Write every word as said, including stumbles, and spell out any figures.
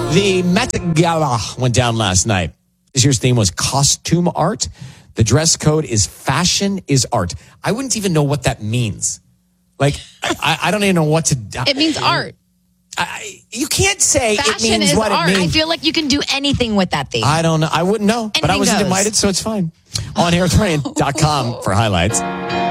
The Met Gala went down last night. This year's theme was costume art. The dress code is fashion is art. I wouldn't even know what that means. Like, I, I don't even know what to... It means art. I, you can't say Fashion it means is what art. it means. I feel like you can do anything with that theme. I don't know. I wouldn't know. But I Anything wasn't goes. invited, so it's fine. On air train dot com for highlights.